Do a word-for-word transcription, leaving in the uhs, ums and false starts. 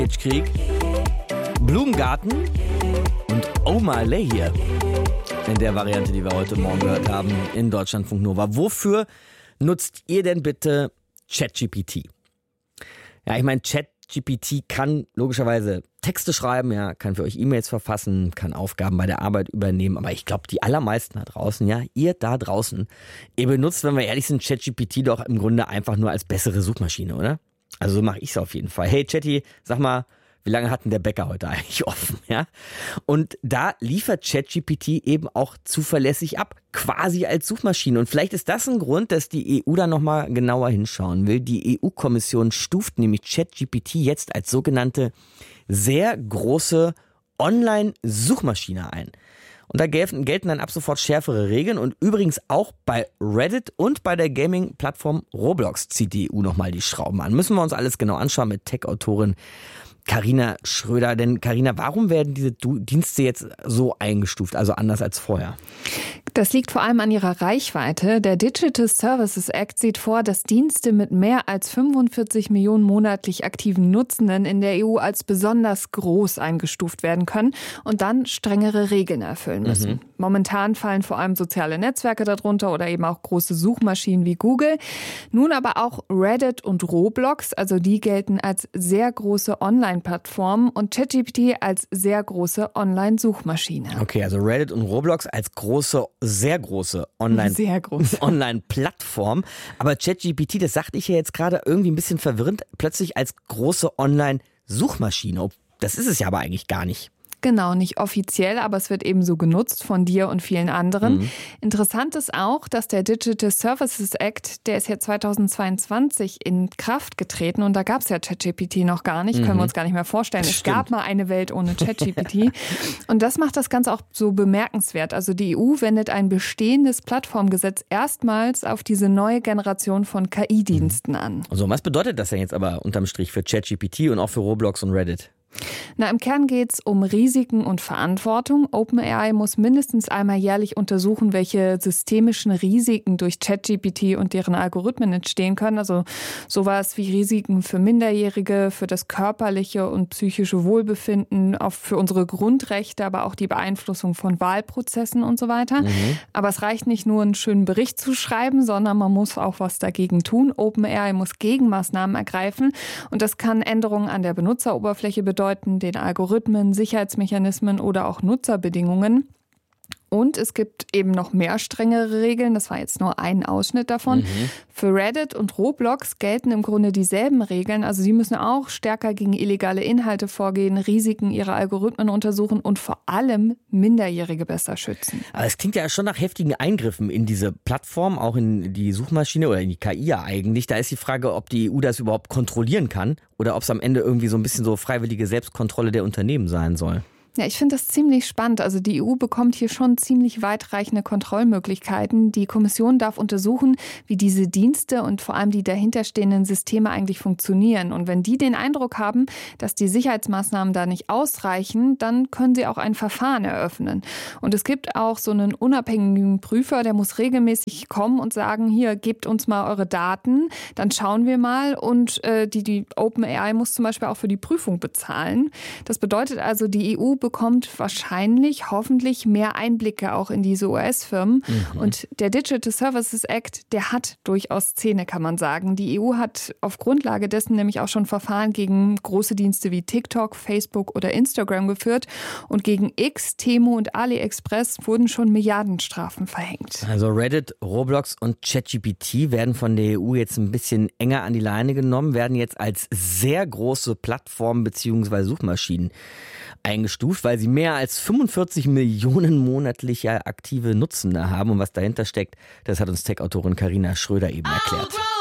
Krieg, Blumengarten und Omalay hier. In der Variante, die wir heute Morgen gehört haben, in Deutschlandfunk Nova. Wofür nutzt ihr denn bitte ChatGPT? Ja, ich meine, ChatGPT kann logischerweise Texte schreiben, ja, kann für euch E-Mails verfassen, kann Aufgaben bei der Arbeit übernehmen, aber ich glaube, die allermeisten da draußen, ja, ihr da draußen, ihr benutzt, wenn wir ehrlich sind, ChatGPT doch im Grunde einfach nur als bessere Suchmaschine, oder? Also so mache ich es auf jeden Fall. Hey Chatty, sag mal, wie lange hat denn der Bäcker heute eigentlich offen? Ja? Und da liefert ChatGPT eben auch zuverlässig ab, quasi als Suchmaschine. Und vielleicht ist das ein Grund, dass die E U da nochmal genauer hinschauen will. Die E U-Kommission stuft nämlich ChatGPT jetzt als sogenannte sehr große Online-Suchmaschine ein. Und da gelten, gelten dann ab sofort schärfere Regeln. Und übrigens auch bei Reddit und bei der Gaming-Plattform Roblox zieht die E U nochmal die Schrauben an. Müssen wir uns alles genau anschauen mit Tech-Autorin Carina Schröder. Denn Carina, warum werden diese Dienste jetzt so eingestuft, also anders als vorher? Das liegt vor allem an ihrer Reichweite. Der Digital Services Act sieht vor, dass Dienste mit mehr als fünfundvierzig Millionen monatlich aktiven Nutzenden in der E U als besonders groß eingestuft werden können und dann strengere Regeln erfüllen müssen. Mhm. Momentan fallen vor allem soziale Netzwerke darunter oder eben auch große Suchmaschinen wie Google. Nun aber auch Reddit und Roblox, also die gelten als sehr große Online-Plattformen und ChatGPT als sehr große Online-Suchmaschine. Okay, also Reddit und Roblox als große sehr große Online- sehr große. Online-Plattform. Aber ChatGPT, das sagte ich ja jetzt gerade irgendwie ein bisschen verwirrend, plötzlich als große Online-Suchmaschine. Das ist es ja aber eigentlich gar nicht. Genau, nicht offiziell, aber es wird eben so genutzt von dir und vielen anderen. Mhm. Interessant ist auch, dass der Digital Services Act, der ist ja zweitausendzweiundzwanzig in Kraft getreten und da gab es ja ChatGPT noch gar nicht, mhm. können wir uns gar nicht mehr vorstellen. Es Stimmt. gab mal eine Welt ohne ChatGPT und das macht das Ganze auch so bemerkenswert. Also die E U wendet ein bestehendes Plattformgesetz erstmals auf diese neue Generation von K I-Diensten an. Also was bedeutet das denn jetzt aber unterm Strich für ChatGPT und auch für Roblox und Reddit? Na, im Kern geht es um Risiken und Verantwortung. OpenAI muss mindestens einmal jährlich untersuchen, welche systemischen Risiken durch ChatGPT und deren Algorithmen entstehen können. Also sowas wie Risiken für Minderjährige, für das körperliche und psychische Wohlbefinden, auch für unsere Grundrechte, aber auch die Beeinflussung von Wahlprozessen und so weiter. Mhm. Aber es reicht nicht nur, einen schönen Bericht zu schreiben, sondern man muss auch was dagegen tun. OpenAI muss Gegenmaßnahmen ergreifen und das kann Änderungen an der Benutzeroberfläche bedeuten, den Algorithmen, Sicherheitsmechanismen oder auch Nutzerbedingungen. Und es gibt eben noch mehr strengere Regeln. Das war jetzt nur ein Ausschnitt davon. Mhm. Für Reddit und Roblox gelten im Grunde dieselben Regeln. Also sie müssen auch stärker gegen illegale Inhalte vorgehen, Risiken ihrer Algorithmen untersuchen und vor allem Minderjährige besser schützen. Aber es klingt ja schon nach heftigen Eingriffen in diese Plattform, auch in die Suchmaschine oder in die K I ja eigentlich. Da ist die Frage, ob die E U das überhaupt kontrollieren kann oder ob es am Ende irgendwie so ein bisschen so freiwillige Selbstkontrolle der Unternehmen sein soll. Ja, ich finde das ziemlich spannend. Also die E U bekommt hier schon ziemlich weitreichende Kontrollmöglichkeiten. Die Kommission darf untersuchen, wie diese Dienste und vor allem die dahinterstehenden Systeme eigentlich funktionieren. Und wenn die den Eindruck haben, dass die Sicherheitsmaßnahmen da nicht ausreichen, dann können sie auch ein Verfahren eröffnen. Und es gibt auch so einen unabhängigen Prüfer, der muss regelmäßig kommen und sagen, hier, gebt uns mal eure Daten, dann schauen wir mal. Und äh, die, die OpenAI muss zum Beispiel auch für die Prüfung bezahlen. Das bedeutet also, die E U bekommt wahrscheinlich, hoffentlich mehr Einblicke auch in diese U S-Firmen. Mhm. Und der Digital Services Act, der hat durchaus Zähne, kann man sagen. Die E U hat auf Grundlage dessen nämlich auch schon Verfahren gegen große Dienste wie TikTok, Facebook oder Instagram geführt. Und gegen X, Temu und AliExpress wurden schon Milliardenstrafen verhängt. Also Reddit, Roblox und ChatGPT werden von der E U jetzt ein bisschen enger an die Leine genommen, werden jetzt als sehr große Plattformen bzw. Suchmaschinen eingestuft, weil sie mehr als fünfundvierzig Millionen monatliche aktive Nutzende haben. Und was dahinter steckt, das hat uns Tech-Autorin Carina Schröder eben erklärt.